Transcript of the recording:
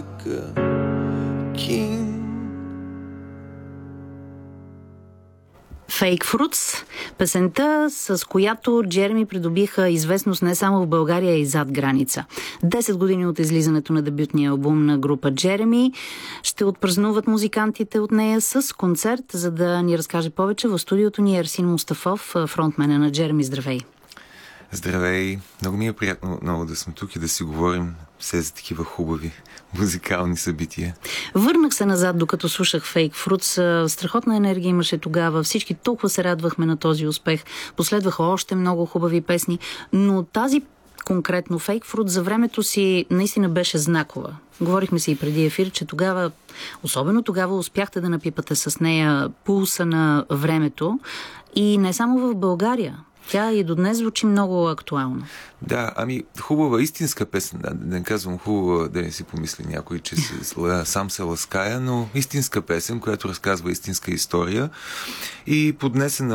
like a king. Fake Fruits, песента, с която Джереми придобиха известност не само в България, а и зад граница. 10 години от излизането на дебютния албум на група Джереми ще отпразнуват музикантите от нея с концерт, за да ни разкаже повече. В студиото ни е Ерсин Мустафов, фронтмена на Джереми. Здравей! Здравей! Много ми е приятно отново да сме тук и да си говорим все за такива хубави музикални събития. Върнах се назад, докато слушах Fake Fruits. Страхотна енергия имаше тогава. Всички толкова се радвахме на този успех. Последваха още много хубави песни, но тази конкретно Fake Fruits за времето си наистина беше знакова. Говорихме си и преди ефир, че тогава, особено тогава, успяхте да напипате с нея пулса на времето и не само в България. Тя и до днес звучи много актуално. Да, хубава, истинска песен. Не казвам хубава, да не си помисли някой, че сам се лаская, но истинска песен, която разказва истинска история и поднесена